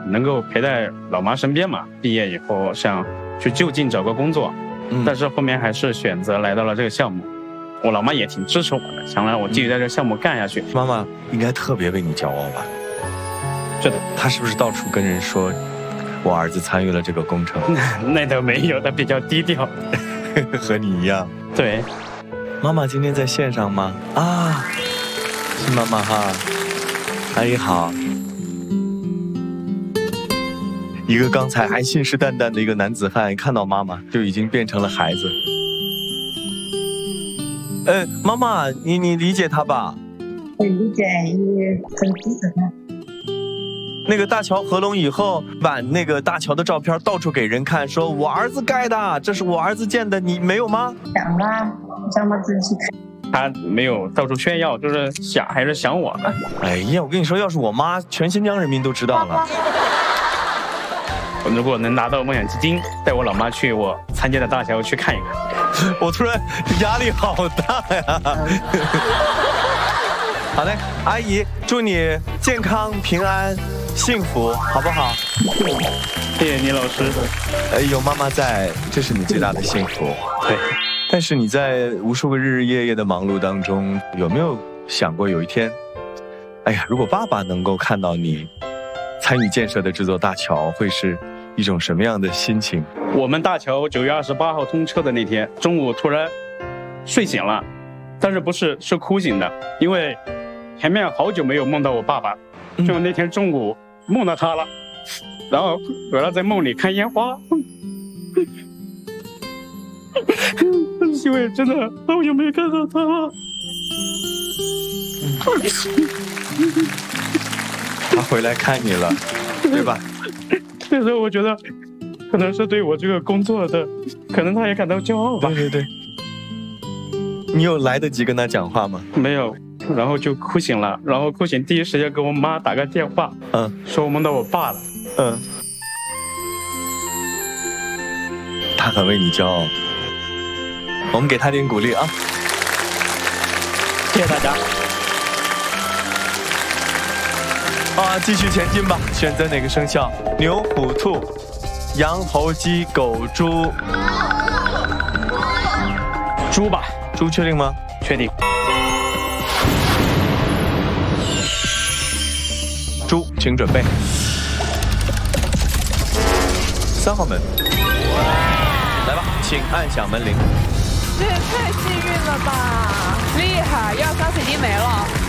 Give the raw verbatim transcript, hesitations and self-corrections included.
能够陪在老妈身边嘛。毕业以后想去就近找个工作，嗯、但是后面还是选择来到了这个项目。我老妈也挺支持我的，想让我继续在这个项目干下去。 妈妈应该特别为你骄傲吧？ 是的。 她是不是到处跟人说我儿子参与了这个工程？ 那倒没有，他比较低调。 和你一样。 对。 妈妈今天在线上吗？啊，是妈妈哈。阿姨好。一个刚才还信誓旦旦的一个男子汉，看到妈妈就已经变成了孩子。呃，妈妈，你你理解他吧？ 我理解，也很支持他。 那个大桥合拢以后，把那个大桥的照片到处给人看，说我儿子盖的，这是我儿子建的，你没有吗？ 想啊，想我自己看。 他没有到处炫耀，就是想还是想我呢。 哎呀，我跟你说，要是我妈，全新疆人民都知道了。 如果能拿到梦想基金，带我老妈去我参加的大桥去看一看， 我突然压力好大呀！好嘞，阿姨，祝你健康平安幸福，好不好？ 谢谢你，老师。 呃，有妈妈在，这是你最大的幸福。 对。 但是你在无数个日日夜夜的忙碌当中，有没有想过有一天，哎呀，如果爸爸能够看到你参与建设的这座大桥，会是一种什么样的心情？ 我们大桥九月二十八号通车的那天中午，突然睡醒了，但是不是是哭醒的，因为前面好久没有梦到我爸爸，就那天中午梦到他了，然后回来在梦里看烟花，因为真的好久没看到他了。 他回来看你了，对吧？ 那时候我觉得，可能是对我这个工作的，可能他也感到骄傲吧。 对对对。你有来得及跟他讲话吗？ 没有，然后就哭醒了，然后哭醒第一时间给我妈打个电话，嗯，说我梦到我爸了， 嗯。他很为你骄傲，我们给他点鼓励啊！ 谢谢大家。 啊，继续前进吧！选择哪个生肖？牛、虎、兔、羊、猴、鸡、狗、猪。 猪吧。 猪确定吗？ 确定。 猪，请准备。三号门。来吧，请按响门铃。 这也太幸运了吧！厉害，一二三四已经没了。